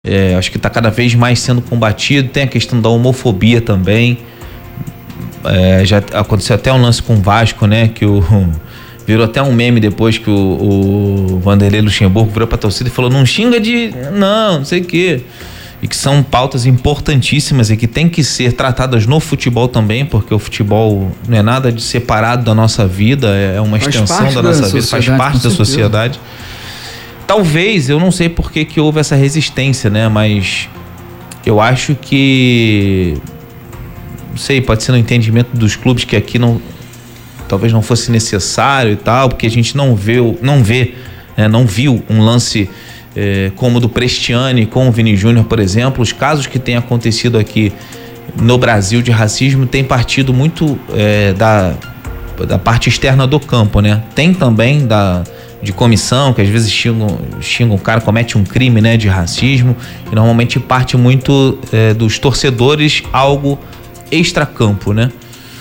Acho que está cada vez mais sendo combatido. Tem a questão da homofobia também. Já aconteceu até um lance com o Vasco, né? Que virou até um meme depois que o Vanderlei Luxemburgo virou pra torcida e falou: não xinga não sei o quê. E que são pautas importantíssimas e que tem que ser tratadas no futebol também, porque o futebol não é nada de separado da nossa vida, é uma extensão da nossa vida, faz parte da sociedade. Talvez, eu não sei por que houve essa resistência, né? Mas eu acho que, não sei, pode ser no entendimento dos clubes que aqui talvez não fosse necessário e tal, porque a gente não viu um lance como o do Prestiani com o Vini Júnior, por exemplo. Os casos que têm acontecido aqui no Brasil de racismo têm partido muito da parte externa do campo, né? Tem também de comissão, que às vezes xinga o cara, comete um crime, né, de racismo, e normalmente parte muito dos torcedores, algo extracampo, né?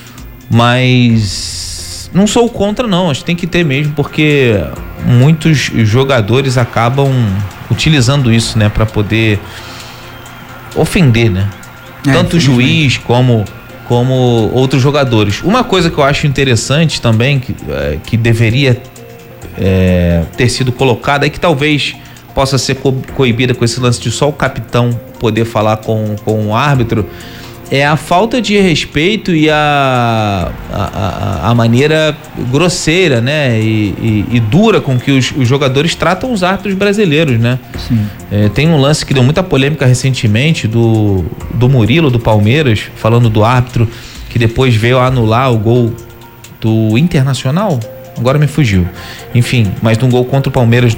Mas não sou contra, não, acho que tem que ter mesmo, porque muitos jogadores acabam utilizando isso, né, para poder ofender, né? Tanto o juiz como outros jogadores. Uma coisa que eu acho interessante também, que deveria ter sido colocada, e que talvez possa ser coibida com esse lance de só o capitão poder falar com o árbitro, é a falta de respeito e a maneira grosseira, né, e dura com que os jogadores tratam os árbitros brasileiros, né? Sim. Tem um lance que deu muita polêmica recentemente do Murilo, do Palmeiras, falando do árbitro que depois veio a anular o gol do Internacional. Agora me fugiu. Enfim, mas num gol contra o Palmeiras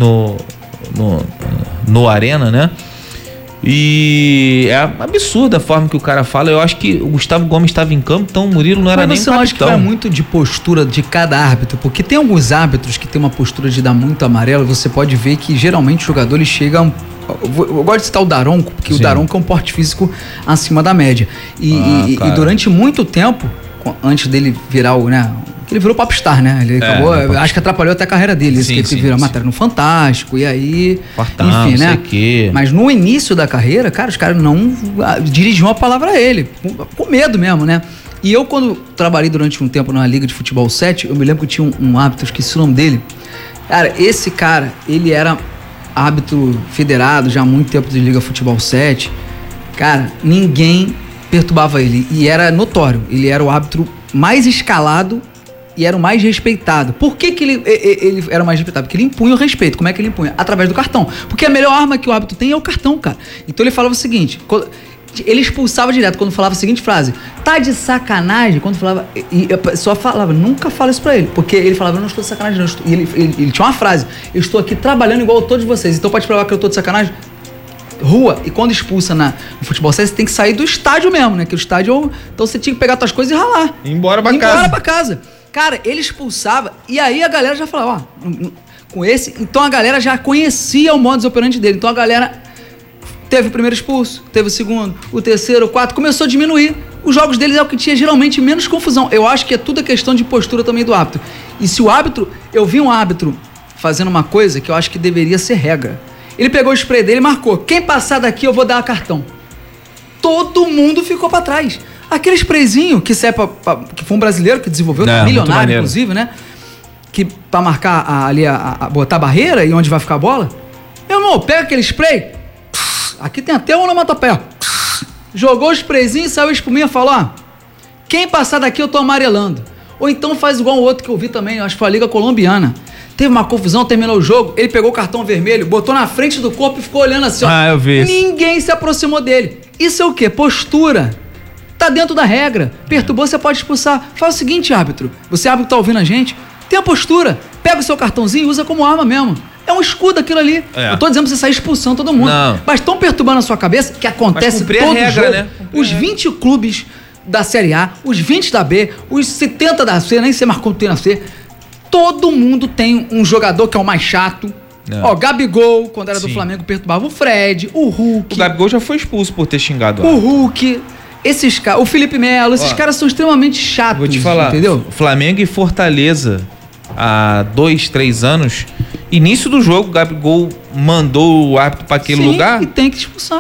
no Arena, né? E é absurda a forma que o cara fala. Eu acho que o Gustavo Gomes estava em campo, então o Murilo não era nem capitão. Mas você acha que vai muito de postura de cada árbitro? Porque tem alguns árbitros que tem uma postura de dar muito amarelo. Você pode ver que geralmente os jogadores chegam... Eu gosto de citar o Daronco, porque Sim. O Daronco é um porte físico acima da média. E durante muito tempo, antes dele virar ele virou popstar, né? Ele acabou, acho que atrapalhou até a carreira dele. Sim, isso que ele virou matéria no Fantástico, e aí... Fartão, enfim, né? Mas no início da carreira, cara, os caras não dirigiam a palavra a ele, com medo mesmo, né? E eu, quando trabalhei durante um tempo na Liga de Futebol 7, eu me lembro que tinha um árbitro, esqueci o nome dele. Cara, esse cara, ele era árbitro federado já há muito tempo de Liga Futebol 7. Cara, ninguém perturbava ele. E era notório, ele era o árbitro mais escalado e era o mais respeitado. Por que ele era o mais respeitado? Porque ele impunha o respeito. Como é que ele impunha? Através do cartão. Porque a melhor arma que o árbitro tem é o cartão, cara. Então ele falava o seguinte, ele expulsava direto quando falava a seguinte frase: tá de sacanagem? Quando falava, e a pessoa falava, nunca fala isso pra ele, porque ele falava, eu não estou de sacanagem não. E ele tinha uma frase: eu estou aqui trabalhando igual a todos vocês, então pode provar que eu estou de sacanagem? Rua. E quando expulsa no futebol, você tem que sair do estádio mesmo, né? Que o estádio, então você tinha que pegar suas coisas e ralar. Ir embora pra casa. Cara, ele expulsava, e aí a galera já falava, com esse... Então a galera já conhecia o modus operandi dele. Então a galera teve o primeiro expulso, teve o segundo, o terceiro, o quarto, começou a diminuir. Os jogos deles é o que tinha geralmente menos confusão. Eu acho que é tudo a questão de postura também do árbitro. E se o árbitro... Eu vi um árbitro fazendo uma coisa que eu acho que deveria ser regra. Ele pegou o spray dele e marcou: quem passar daqui eu vou dar cartão. Todo mundo ficou pra trás. Aquele sprayzinho que que foi um brasileiro que desenvolveu, milionário inclusive, né? Que pra marcar botar a barreira e onde vai ficar a bola. Meu irmão, pega aquele spray. Aqui tem até um onomatopeia. Jogou o sprayzinho, saiu a espuminha e falou: quem passar daqui eu tô amarelando. Ou então faz igual o outro que eu vi também, acho que foi a Liga Colombiana. Teve uma confusão, terminou o jogo, ele pegou o cartão vermelho, botou na frente do corpo e ficou olhando assim, eu vi. Ninguém se aproximou dele. Isso é o quê? Postura. Tá dentro da regra. Perturbou, você pode expulsar. Faz o seguinte, árbitro. Você, árbitro, tá ouvindo a gente? Tem a postura. Pega o seu cartãozinho e usa como arma mesmo. É um escudo aquilo ali. Eu tô dizendo pra você sair expulsando todo mundo. Não. Mas estão perturbando a sua cabeça, que acontece todo regra, jogo. Né? Os 20 clubes da Série A, os 20 da B, os 70 da C, nem sei mais quanto tem na C. Todo mundo tem um jogador que é o mais chato. Gabigol, quando era do Flamengo, perturbava o Fred, o Hulk. O Gabigol já foi expulso por ter xingado o Hulk. Esses caras, o Felipe Melo, esses caras são extremamente chatos. Vou te falar, entendeu? Flamengo e Fortaleza, há 2, 3 anos, início do jogo, o Gabigol mandou o árbitro para aquele Sim, lugar. e tem que expulsar.